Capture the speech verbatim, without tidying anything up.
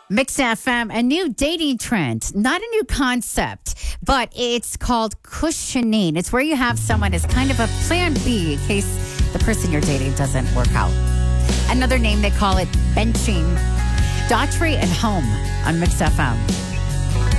Mix F M, a new dating trend, not a new concept, but it's called cushioning. It's where you have someone as kind of a plan B in case the person you're dating doesn't work out. Another name, they call it benching. Daughtry and Home on Mix F M.